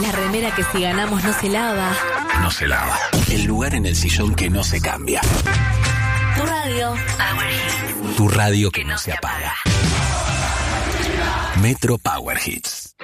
La remera que si ganamos no se lava. No se lava. El lugar en el sillón que no se cambia. Tu radio. Power Hits. Tu radio que no se apaga. Metro Power Hits.